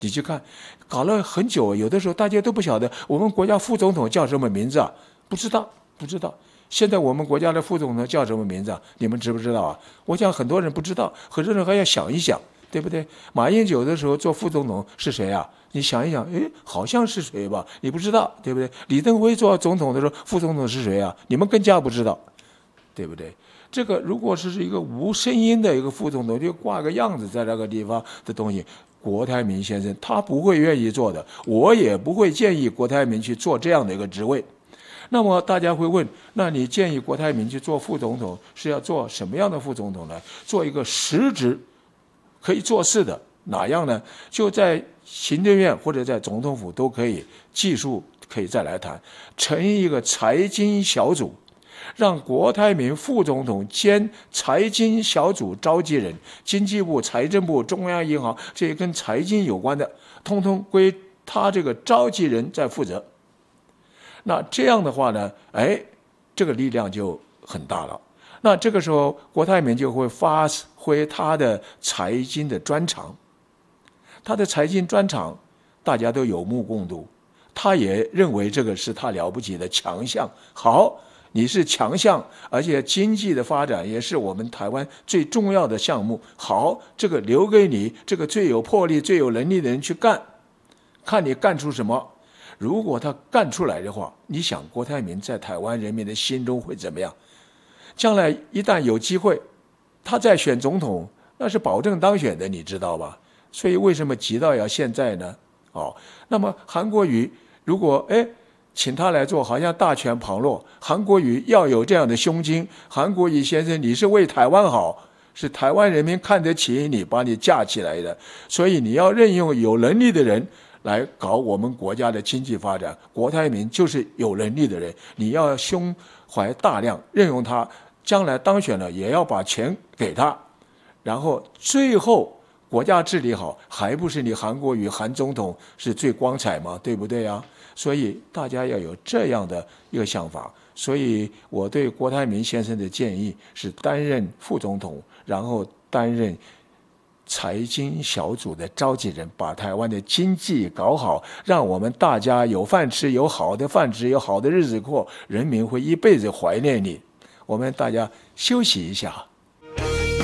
你去看，搞了很久，有的时候大家都不晓得我们国家副总统叫什么名字啊？不知道，不知道。现在我们国家的副总统叫什么名字啊？你们知不知道啊？我想很多人不知道，很多人还要想一想，对不对？马英九的时候做副总统是谁啊？你想一想，诶，好像是谁吧？你不知道，对不对？李登辉做总统的时候，副总统是谁啊？你们更加不知道，对不对？这个如果是一个无声音的一个副总统，就挂个样子在那个地方的东西，郭台铭先生他不会愿意做的，我也不会建议郭台铭去做这样的一个职位。那么大家会问，那你建议郭台铭去做副总统，是要做什么样的副总统呢？做一个实质可以做事的，哪样呢？就在行政院或者在总统府都可以，技术可以再来谈，成立一个财经小组，让郭台铭副总统兼财经小组召集人，经济部、财政部、中央银行这些跟财经有关的，通通归他这个召集人在负责。那这样的话呢，这个力量就很大了。那这个时候，郭台铭就会发挥他的财经的专长，他的财经专长大家都有目共睹，他也认为这个是他了不起的强项。好，你是强项，而且经济的发展也是我们台湾最重要的项目。好，这个留给你这个最有魄力、最有能力的人去干，看你干出什么。如果他干出来的话，你想郭台铭在台湾人民的心中会怎么样？将来一旦有机会，他再选总统，那是保证当选的，你知道吧？所以为什么急到要现在呢？那么韩国瑜如果请他来做，好像大权旁落。韩国瑜要有这样的胸襟，韩国瑜先生，你是为台湾好，是台湾人民看得起你，把你架起来的，所以你要任用有能力的人来搞我们国家的经济发展。郭台铭就是有能力的人，你要胸怀大量，任用他，将来当选了也要把钱给他，然后最后国家治理好，还不是你韩国瑜韩总统是最光彩吗？对不对啊？所以大家要有这样的一个想法。所以我对郭台铭先生的建议是担任副总统，然后担任财经小组的召集人，把台湾的经济搞好，让我们大家有饭吃，有好的饭吃，有好的日子过，人民会一辈子怀念你。我们大家休息一下。